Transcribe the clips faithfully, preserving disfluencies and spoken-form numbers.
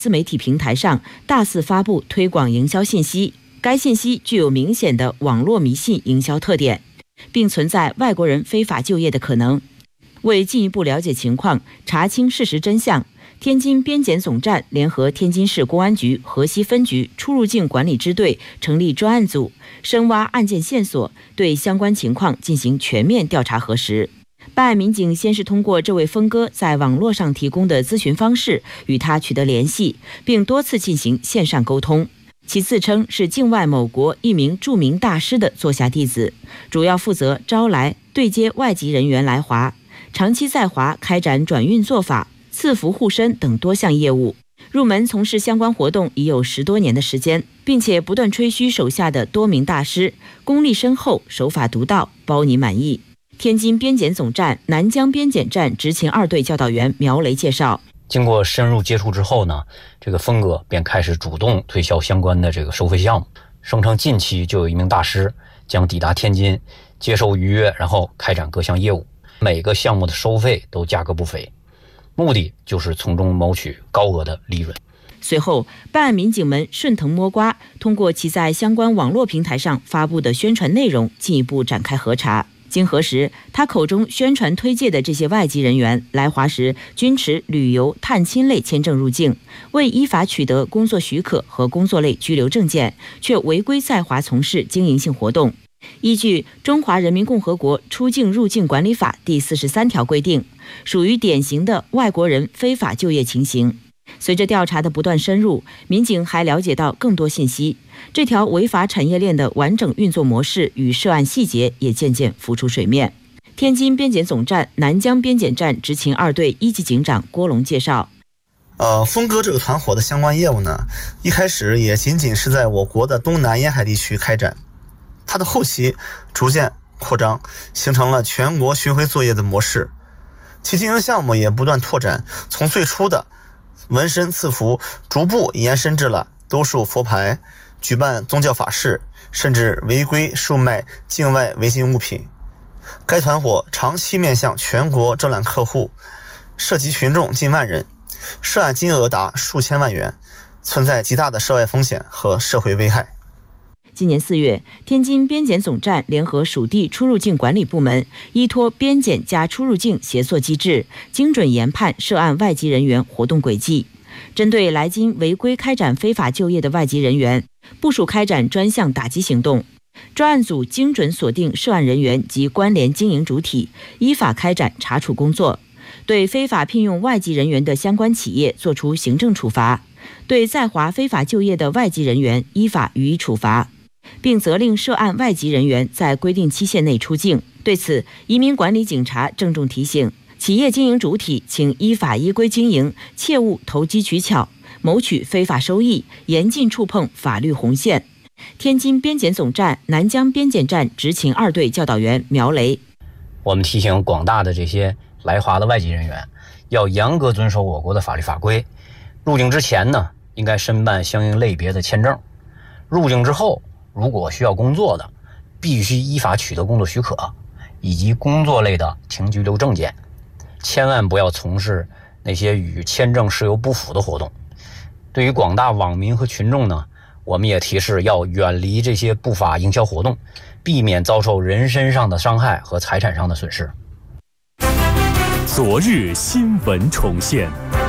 自媒体平台上大肆发布推广营销信息，该信息具有明显的网络迷信营销特点，并存在外国人非法就业的可能。为进一步了解情况，查清事实真相，天津边检总站联合天津市公安局河西分局出入境管理支队成立专案组，深挖案件线索，对相关情况进行全面调查核实。办案民警先是通过这位峰哥在网络上提供的咨询方式与他取得联系，并多次进行线上沟通。其自称是境外某国一名著名大师的座下弟子，主要负责招来对接外籍人员来华，长期在华开展转运做法、赐福护身等多项业务。入门从事相关活动已有十多年的时间，并且不断吹嘘手下的多名大师功力深厚、手法独到，包你满意。天津边检总站南江边检站执勤二队教导员苗雷介绍， 经过深入接触之后呢，这个峰哥便开始主动推销相关的这个收费项目，声称近期就有一名大师将抵达天津接受预约，然后开展各项业务，每个项目的收费都价格不菲，目的就是从中谋取高额的利润。 随后，办案民警们顺藤摸瓜，通过其在相关网络平台上发布的宣传内容，进一步展开核查。经核实，他口中宣传推介的这些外籍人员来华时均持旅游、探亲类签证入境，未依法取得工作许可和工作类居留证件，却违规在华从事经营性活动。依据《中华人民共和国出境入境管理法》第四十三条规定，属于典型的外国人非法就业情形。随着调查的不断深入，民警还了解到更多信息，这条违法产业链的完整运作模式与涉案细节也渐渐浮出水面。天津边检总站南江边检站执勤二队一级警长郭龙介绍， 呃，峰哥这个团伙的相关业务呢，一开始也仅仅是在我国的东南沿海地区开展，它的后期逐渐扩张，形成了全国巡回作业的模式，其经营项目也不断拓展，从最初的纹身赐福逐步延伸至了兜售佛牌、举办宗教法事，甚至违规售卖境外违禁物品。该团伙长期面向全国招揽客户，涉及群众近万人，涉案金额达数千万元，存在极大的涉外风险和社会危害。 今年四月，天津边检总站联合属地出入境管理部门，依托边检加出入境协作机制，精准研判涉案外籍人员活动轨迹，针对来京违规开展非法就业的外籍人员，部署开展专项打击行动。专案组精准锁定涉案人员及关联经营主体，依法开展查处工作，对非法聘用外籍人员的相关企业作出行政处罚，对在华非法就业的外籍人员依法予以处罚，并责令涉案外籍人员在规定期限内出境。对此，移民管理警察郑重提醒企业经营主体，请依法依规经营，切勿投机取巧，谋取非法收益，严禁触碰法律红线。天津边检总站南江边检站执勤二队教导员苗雷， 我们提醒广大的这些来华的外籍人员，要严格遵守我国的法律法规。入境之前呢，应该申办相应类别的签证；入境之后，如果需要工作的，必须依法取得工作许可以及工作类的停居留证件，千万不要从事那些与签证事由不符的活动。对于广大网民和群众呢，我们也提示要远离这些不法营销活动，避免遭受人身上的伤害和财产上的损失。 昨日新闻重现，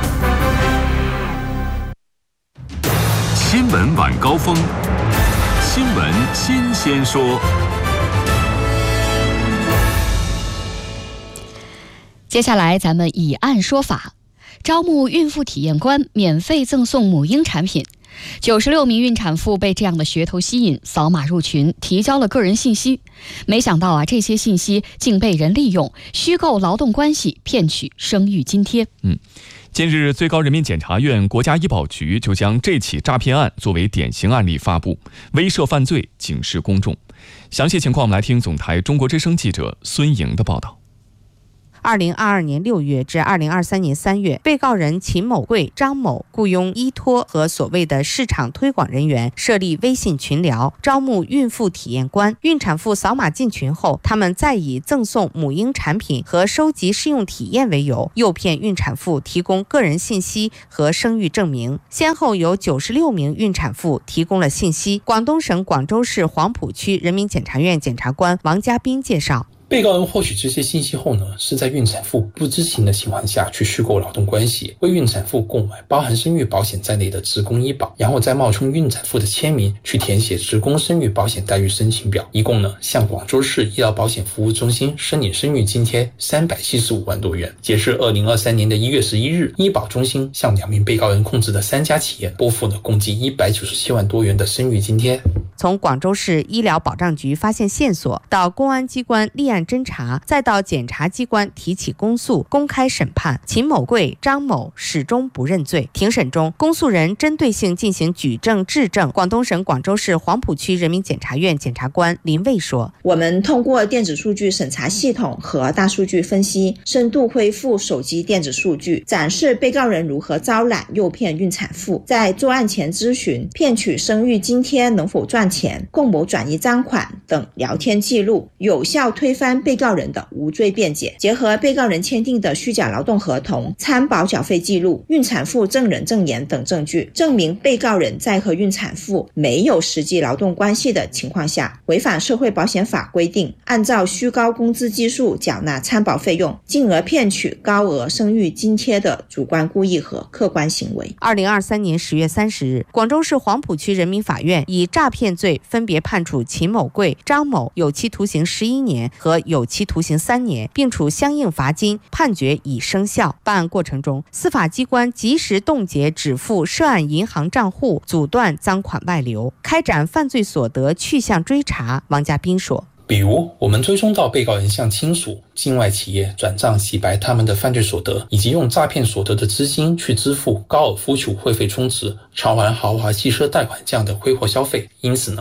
新闻晚高峰，新闻新鲜说。 接下来咱们以案说法，招募孕妇体验官，免费赠送母婴产品。九十六名孕产妇被这样的噱头吸引，扫码入群，提交了个人信息。没想到啊，这些信息竟被人利用，虚构劳动关系，骗取生育津贴。 嗯，近日，最高人民检察院、国家医保局就将这起诈骗案作为典型案例发布，威慑犯罪，警示公众。详细情况，我们来听总台中国之声记者孙莹的报道。 二零二二年六月至二零二三年三月，被告人秦某贵、张某雇佣依托和所谓的市场推广人员设立微信群聊，招募孕妇体验官。孕产妇扫码进群后，他们再以赠送母婴产品和收集试用体验为由，诱骗孕产妇提供个人信息和生育证明。先后有九十六名孕产妇提供了信息。广东省广州市黄埔区人民检察院检察官王家斌介绍， 被告人获取这些信息后呢，是在孕产妇不知情的情况下去虚构劳动关系，为孕产妇购买包含生育保险在内的职工医保，然后再冒充孕产妇的签名去填写职工生育保险待遇申请表，一共呢向广州市医疗保险服务中心申领生育津贴三百七十五万多元。截至二零二三年的一月十一日，医保中心向两名被告人控制的三家企业拨付了共计一百九十七万多元的生育津贴。 从广州市医疗保障局发现线索，到公安机关立案侦查，再到检察机关提起公诉、公开审判，秦某贵、张某始终不认罪。庭审中，公诉人针对性进行举证质证。广东省广州市黄埔区人民检察院检察官林卫说：“ 我们通过电子数据审查系统和大数据分析，深度恢复手机电子数据，展示被告人如何招揽、诱骗孕产妇，在作案前咨询、骗取生育津贴能否赚钱、共谋转移赃款等聊天记录，有效推翻被告人的无罪辩解。结合被告人签订的虚假劳动合同、参保缴费记录、孕产妇证人证言等证据，证明被告人在和孕产妇没有实际劳动关系的情况下，违反社会保险法规定，按照虚高工资基数缴纳参保费用，进而骗取高额生育津贴的主观故意和客观行为。” 二零二三年十月三十日，广州市黄埔区人民法院以诈骗罪分别判处秦某贵、张某有期徒刑十一年和有期徒刑三年，并处相应罚金，判决已生效。办案过程中，司法机关及时冻结止付涉案银行账户，阻断赃款外流，开展犯罪所得去向追查。王家斌说：“ 比如，我们追踪到被告人向亲属、境外企业转账洗白他们的犯罪所得，以及用诈骗所得的资金去支付高尔夫球会费充值、偿还豪华汽车贷款这样的挥霍消费。因此呢，